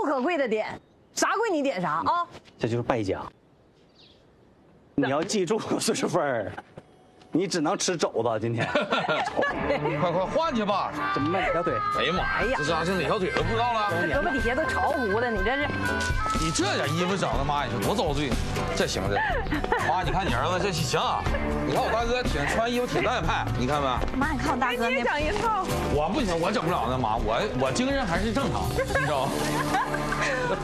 可贵的点，啥贵你点啥啊？ 这就是败家。你要记住，孙淑芬，你只能吃肘子今天。 快换去吧！ 怎么卖哪条腿？ 哎呀妈呀！这家伙哪条腿都不知道了。 胳膊底下都潮乎的，你这是？ 你这点衣服整的，妈，你说多遭罪！这行这，妈，你看你儿子这行啊！你看我大哥穿衣服挺带派，你看没？ 妈，你看我大哥那整一套。 我不行，我整不了那妈，我精神还是正常，你知道吗？